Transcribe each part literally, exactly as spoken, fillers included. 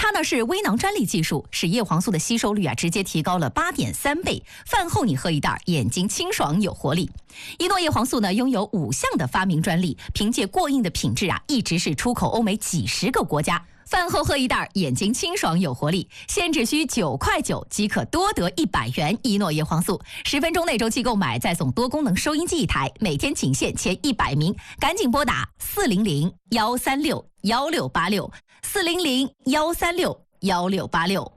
它呢是微囊专利技术，使叶黄素的吸收率啊直接提高了八点三倍。饭后你喝一袋，眼睛清爽有活力。一诺叶黄素呢拥有五项的发明专利，凭借过硬的品质啊，一直是出口欧美几十个国家。饭后喝一袋，眼睛清爽有活力，现只需九块九即可多得一百元一诺叶黄素。十分钟内周期购买，再送多功能收音机一台，每天仅限前一百名，赶紧拨打四零零幺三六幺六八六四零零幺三六幺六八六。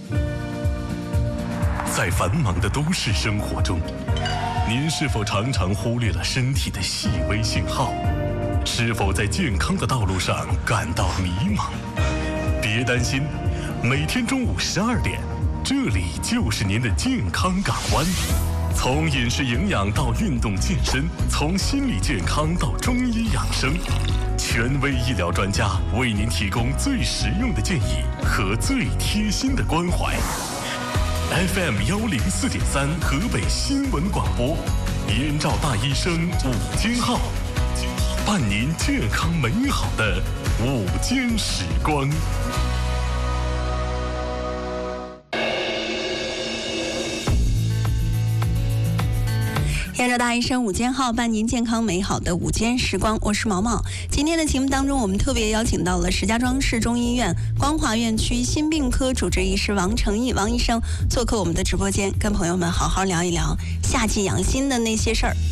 在繁忙的都市生活中，您是否常常忽略了身体的细微信号？是否在健康的道路上感到迷茫？别担心，每天中午十二点，这里就是您的健康港湾。从饮食营养到运动健身，从心理健康到中医养生，权威医疗专家为您提供最实用的建议和最贴心的关怀。F M 幺零四点三河北新闻广播，燕赵大医生午间号，伴您健康美好的午间时光。 燕赵大医生午间号，伴您健康美好的午间时光，我是毛毛。今天的节目当中，我们特别邀请到了石家庄市中医院光华院区心病科主治医师王成义王医生做客我们的直播间，跟朋友们好好聊一聊夏季养心的那些事儿。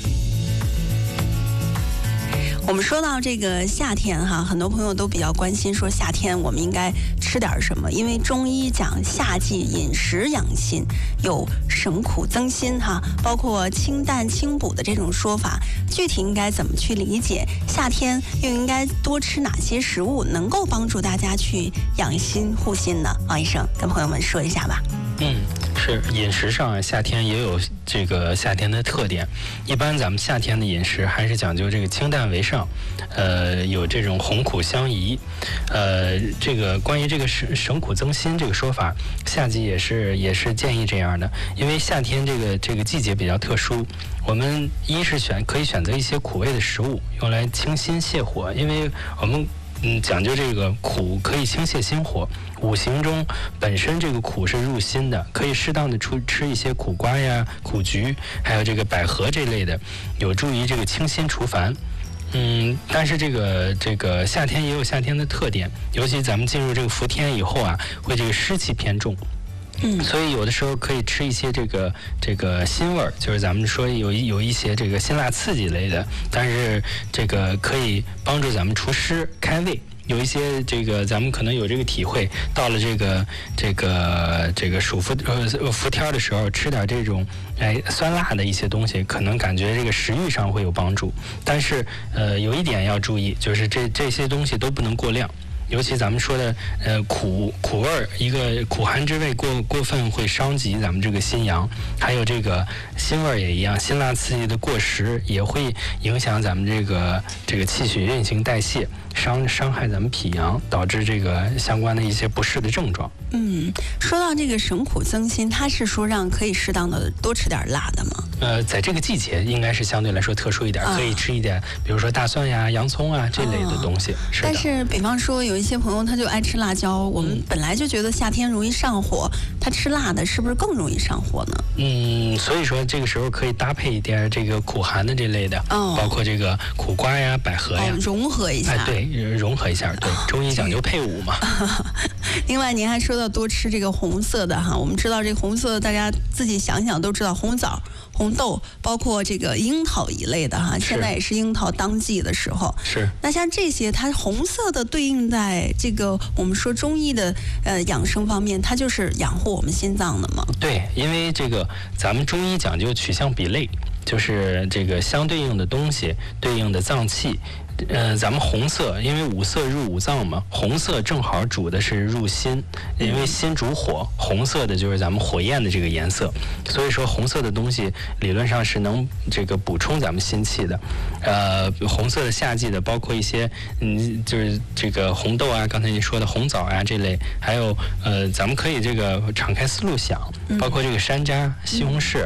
我们说到这个夏天哈，很多朋友都比较关心，说夏天我们应该吃点什么？因为中医讲夏季饮食养心，有省苦增辛哈，包括清淡清补的这种说法，具体应该怎么去理解？夏天又应该多吃哪些食物，能够帮助大家去养心护心呢？王医生跟朋友们说一下吧。 嗯，是饮食上夏天也有这个夏天的特点。一般咱们夏天的饮食还是讲究这个清淡为上，呃，有这种红苦相宜。呃，这个关于这个省省苦增辛这个说法，夏季也是也是建议这样的，因为夏天这个这个季节比较特殊，我们一是选可以选择一些苦味的食物，用来清心泻火，因为我们嗯讲究这个苦可以清泻心火。五行中本身这个苦是入心的，可以适当的出吃一些苦瓜呀、苦菊，还有这个百合这类的，有助于这个清心除烦。嗯，但是这个这个夏天也有夏天的特点，尤其咱们进入这个伏天以后啊，会这个湿气偏重。嗯，所以有的时候可以吃一些这个这个辛味儿，就是咱们说有一有一些这个辛辣刺激类的，但是这个可以帮助咱们除湿开胃。有一些这个咱们可能有这个体会，到了这个这个这个暑伏呃伏天的时候，吃点这种哎酸辣的一些东西，可能感觉这个食欲上会有帮助。但是呃有一点要注意，就是这这些东西都不能过量。尤其咱们说的呃苦苦味儿，一个苦寒之味过过分会伤及咱们这个心阳，还有这个辛味儿也一样，辛辣刺激的过食也会影响咱们这个这个气血运行代谢，伤伤害咱们脾阳，导致这个相关的一些不适的症状。 嗯，说到这个省苦增辛，它是说让可以适当的多吃点辣的吗？ 呃，在这个季节应该是相对来说特殊一点，啊、可以吃一点，比如说大蒜呀、洋葱啊这类的东西。啊、是的。 但是比方说有一些朋友他就爱吃辣椒，我们本来就觉得夏天容易上火，他吃辣的是不是更容易上火呢？ 嗯，所以说这个时候可以搭配一点这个苦寒的这类的，哦、包括这个苦瓜呀、百合呀， 哦、融合一下。 哎，对，融合一下。对，哦、中医讲究配伍嘛。 另外，您还说到多吃这个红色的哈，我们知道这个红色，大家自己想想都知道，红枣、红豆，包括这个樱桃一类的哈，现在也是樱桃当季的时候。 是。 那像这些，它红色的对应在这个我们说中医的呃养生方面，它就是养护我们心脏的嘛。 对，因为这个咱们中医讲究取象比类，就是这个相对应的东西对应的脏器。呃，咱们红色，因为五色入五脏嘛，红色正好主的是入心，因为心主火，红色的就是咱们火焰的这个颜色，所以说红色的东西理论上是能这个补充咱们心气的。呃，红色的夏季的包括一些，嗯，就是这个红豆啊，刚才您说的红枣啊这类，还有呃，咱们可以这个敞开思路想，包括这个山楂、西红柿。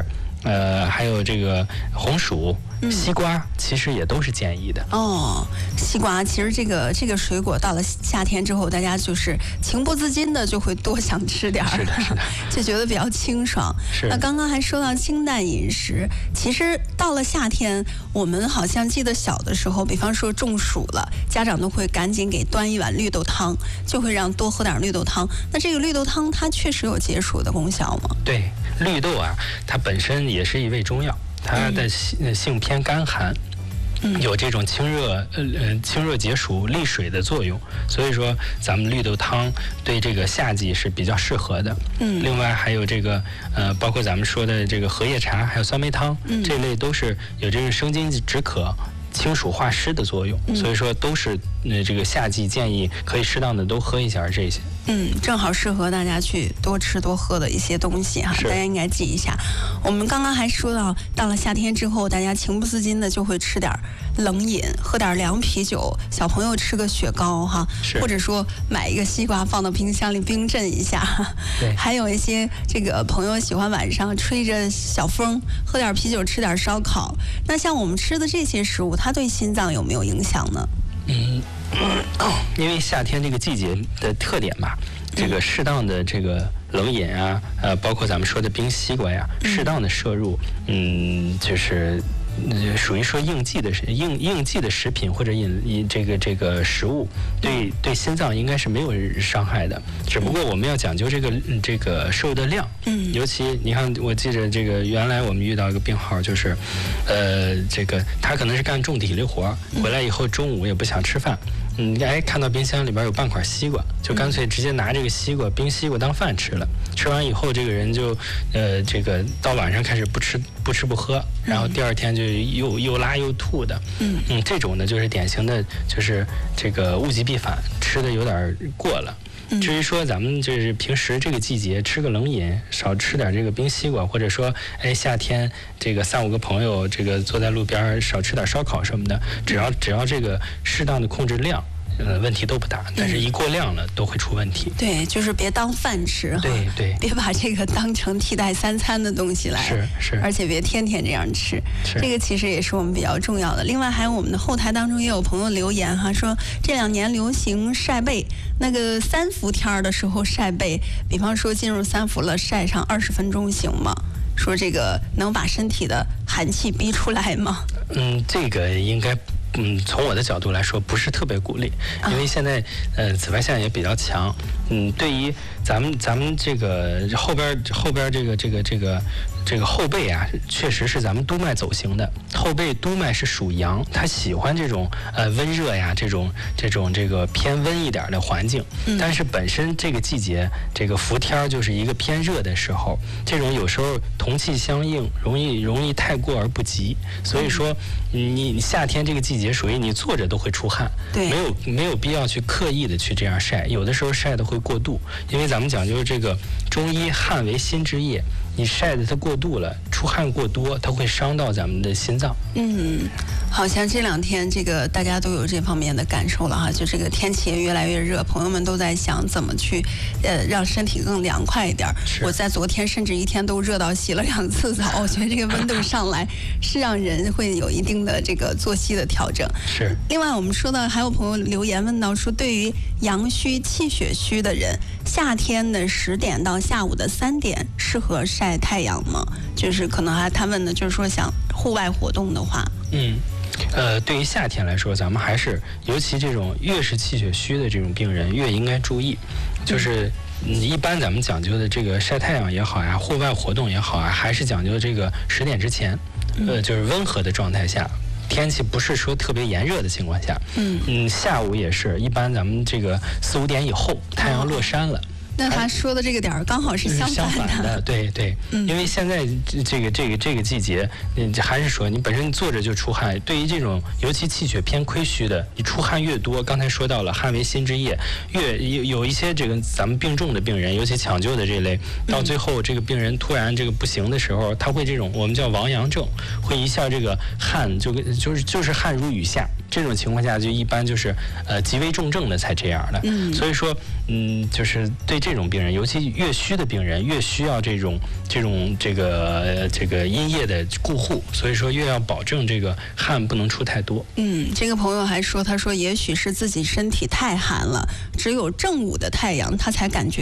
呃，还有这个红薯、西瓜，其实也都是建议的。 哦，西瓜，其实这个这个水果到了夏天之后，大家就是情不自禁的就会多想吃点儿， 是的，是的， 就觉得比较清爽。 是。 那刚刚还说到清淡饮食，其实到了夏天，我们好像记得小的时候，比方说中暑了，家长都会赶紧给端一碗绿豆汤，就会让多喝点绿豆汤。那这个绿豆汤它确实有解暑的功效吗？ 对，绿豆啊，它本身也是一味中药，它的性性偏干寒。嗯、有这种清热呃呃清热解暑利水的作用，所以说咱们绿豆汤对这个夏季是比较适合的。嗯，另外还有这个呃，包括咱们说的这个荷叶茶，还有酸梅汤，嗯、这类都是有这个生津止渴、清暑化湿的作用，嗯、所以说都是呃这个夏季建议可以适当的都喝一下这些。 嗯，正好适合大家去多吃多喝的一些东西哈，大家应该记一下。我们刚刚还说到，到了夏天之后，大家情不自禁的就会吃点冷饮，喝点凉啤酒，小朋友吃个雪糕哈，或者说买一个西瓜放到冰箱里冰镇一下。 对， 还有一些这个朋友喜欢晚上吹着小风，喝点啤酒，吃点烧烤。那像我们吃的这些食物，它对心脏有没有影响呢？ 嗯，因为夏天这个季节的特点吧，这个适当的这个冷饮啊，呃，包括咱们说的冰西瓜呀，适当的摄入，嗯，就是呃属于说应季的应应季的食品或者饮饮这个这个食物，对对心脏应该是没有伤害的，只不过我们要讲究这个这个摄入的量，嗯，尤其你看，我记着这个原来我们遇到一个病号，就是，呃，这个他可能是干重体力活，回来以后中午也不想吃饭。嗯，哎，看到冰箱里边有半块西瓜，就干脆直接拿这个西瓜冰西瓜当饭吃了。吃完以后，这个人就，呃，这个到晚上开始不吃不吃不喝，然后第二天就又又拉又吐的。嗯嗯，这种呢就是典型的，就是这个物极必反，吃的有点过了。至于说咱们就是平时这个季节吃个冷饮，少吃点这个冰西瓜，或者说哎夏天这个三五个朋友这个坐在路边少吃点烧烤什么的，只要只要这个适当的控制量，呃，问题都不大，但是一过量了都会出问题。 对，就是别当饭吃哈， 对对， 别把这个当成替代三餐的东西来， 是是， 而且别天天这样吃，这个其实也是我们比较重要的。另外还有我们的后台当中也有朋友留言哈，说这两年流行晒背，那个三伏天的时候晒背，比方说进入三伏了，晒上二十分钟行吗？说这个能把身体的寒气逼出来吗？ 嗯，这个应该。嗯，从我的角度来说，不是特别鼓励，因为现在呃紫外线也比较强。嗯，对于咱们咱们这个后边后边这个这个这个这个后背啊，确实是咱们督脉走形的。后背督脉是属阳，它喜欢这种呃温热呀，这种这种这个偏温一点的环境。但是本身这个季节这个伏天就是一个偏热的时候，这种有时候同气相应，容易容易太过而不及。所以说，你夏天这个季节。也属于你坐着都会出汗， 对， 没有没有必要去刻意的去这样晒，有的时候晒的会过度，因为咱们讲究这个中医汗为心之液，你晒的它过度了，出汗过多，它会伤到咱们的心脏。 嗯，好像这两天这个大家都有这方面的感受了哈，就这个天气也越来越热，朋友们都在想怎么去呃让身体更凉快一点。我在昨天甚至一天都热到洗了两次澡，我觉得这个温度上来是让人会有一定的这个作息的调整。 是。 另外我们说到还有朋友留言问到说，对于阳虚气血虚的人，夏天的十点到下午的三点适合晒太阳吗？就是可能还他问的就是说想户外活动的话， 嗯。呃，对于夏天来说，咱们还是尤其这种越是气血虚的这种病人，越应该注意。就是嗯，一般咱们讲究的这个晒太阳也好呀，户外活动也好啊，还是讲究这个十点之前，呃，就是温和的状态下。天气不是说特别炎热的情况下，嗯嗯，下午也是一般咱们这个四五点以后，太阳落山了。 那他说的这个点儿刚好是相反的， 相反的，对对、嗯，因为现在这个这个这个季节，你还是说你本身坐着就出汗，对于这种尤其气血偏亏虚的，你出汗越多，刚才说到了汗为心之液，越有有一些这个咱们病重的病人，尤其抢救的这类，到最后这个病人突然这个不行的时候，他会这种我们叫亡阳症，会一下这个汗就就是就是汗如雨下。 这种情况下就一般就是呃极为重症的才这样的。 嗯， 所以说嗯，就是对这种病人，尤其越虚的病人，越需要这种这种这个这个阴液的固护，所以说越要保证这个汗不能出太多。 嗯，这个朋友还说，他说也许是自己身体太寒了，只有正午的太阳他才感觉